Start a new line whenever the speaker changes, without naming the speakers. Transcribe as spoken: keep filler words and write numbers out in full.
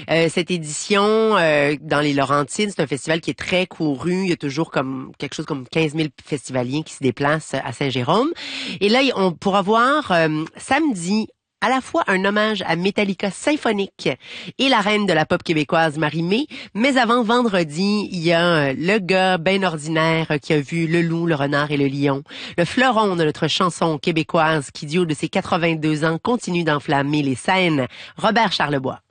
Euh, cette édition, euh, dans les Laurentides, c'est un festival qui est très couru. Il y a toujours comme quelque chose comme quinze mille festivaliers qui se déplacent à Saint-Jérôme. Et là, on pourra voir euh, samedi à la fois un hommage à Metallica symphonique et la reine de la pop québécoise Marie-Mé. Mais avant vendredi, il y a euh, le gars ben ordinaire qui a vu le loup, le renard et le lion. Le fleuron de notre chanson québécoise qui, du haut de ses quatre-vingt-deux ans, continue d'enflammer les scènes. Robert Charlebois.